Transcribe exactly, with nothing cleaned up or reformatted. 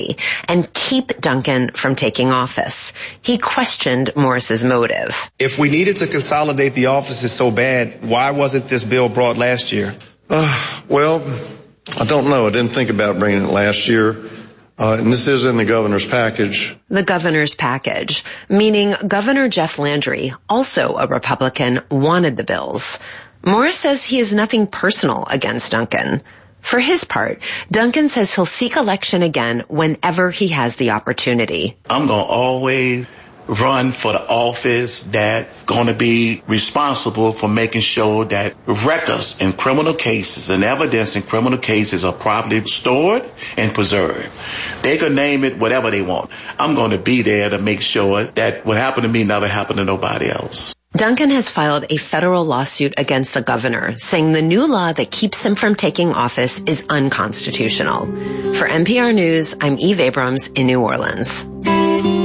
and keep Duncan from taking office. He questioned Morris's motive. If we needed to consolidate the offices so bad, why wasn't this bill brought last year? Uh, well, I don't know. I didn't think about bringing it last year. Uh, and this is in the governor's package. The governor's package, meaning Governor Jeff Landry, also a Republican, wanted the bills. Morris says he has nothing personal against Duncan. For his part, Duncan says he'll seek election again whenever he has the opportunity. I'm going to always run for the office that's going to be responsible for making sure that records in criminal cases and evidence in criminal cases are properly stored and preserved. They can name it whatever they want. I'm going to be there to make sure that what happened to me never happened to nobody else. Duncan has filed a federal lawsuit against the governor, saying the new law that keeps him from taking office is unconstitutional. For N P R News, I'm Eve Abrams in New Orleans.